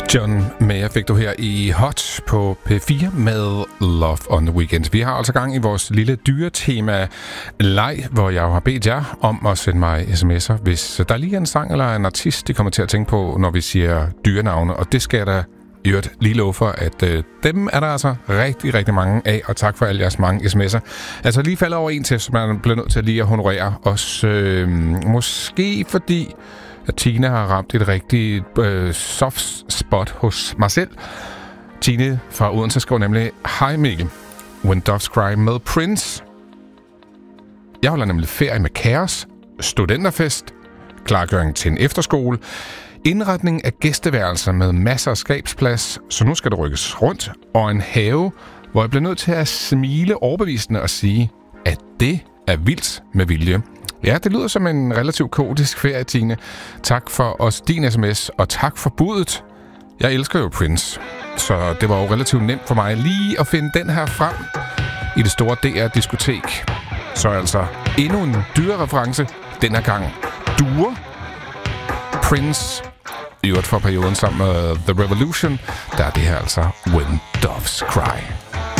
John Mayer fik du her i Hot på P4 med Love on the Weekend. Vi har altså gang i vores lille dyretema-leg, hvor jeg har bedt jer om at sende mig sms'er, hvis der lige er en sang eller en artist, de kommer til at tænke på, når vi siger dyrenavne. Og det skal jeg da i øvrigt lige love for, at dem er der altså rigtig, rigtig mange af. Og tak for alle jeres mange sms'er. Altså lige falder over en til, som man bliver nødt til lige at honorere os. Måske fordi at Tine har ramt et rigtig soft spot hos mig selv. Tine fra Odense skriver nemlig: Hej Mikkel, When Doves Cry med Prince. Jeg holder nemlig ferie med kaos, studenterfest, klargøring til en efterskole, indretning af gæsteværelser med masser af skabsplads, så nu skal det rykkes rundt, og en have, hvor jeg bliver nødt til at smile overbevisende og sige, at det er vildt med vilje. Ja, det lyder som en relativt kaotisk ferie, Tine. Tak for os din sms, og tak for budet. Jeg elsker jo Prince, så det var jo relativt nemt for mig lige at finde den her frem i det store DR-diskotek. Så altså endnu en dyrereference, denne gang duer. Prince, i øvrigt for perioden sammen med The Revolution, der er det her altså When Doves Cry.